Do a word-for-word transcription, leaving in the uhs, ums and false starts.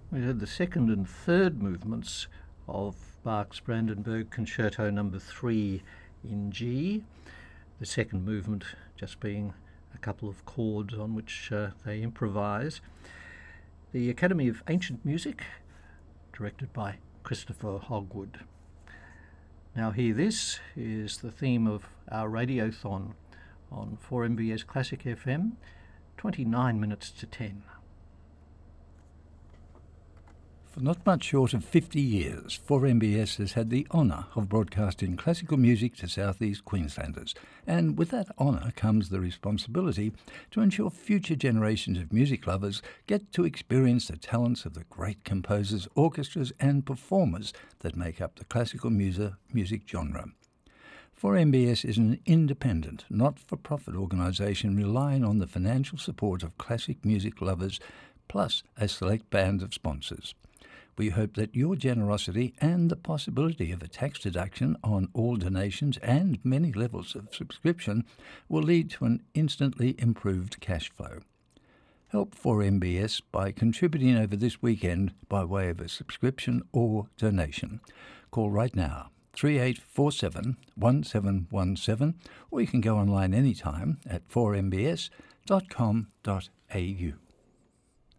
We heard the second and third movements of Bach's Brandenburg Concerto number three in G, the second movement just being a couple of chords on which uh, they improvise. The Academy of Ancient Music, directed by Christopher Hogwood. Now here, this is the theme of our radiothon on four M B S Classic F M, twenty-nine minutes to ten. For not much short of fifty years, four M B S has had the honour of broadcasting classical music to South East Queenslanders, and with that honour comes the responsibility to ensure future generations of music lovers get to experience the talents of the great composers, orchestras and performers that make up the classical musa- music genre. four M B S is an independent, not-for-profit organisation relying on the financial support of classic music lovers, plus a select band of sponsors. We hope that your generosity and the possibility of a tax deduction on all donations and many levels of subscription will lead to an instantly improved cash flow. Help four M B S by contributing over this weekend by way of a subscription or donation. Call right now, three eight four seven, one seven one seven, or you can go online anytime at four m b s dot com dot a u.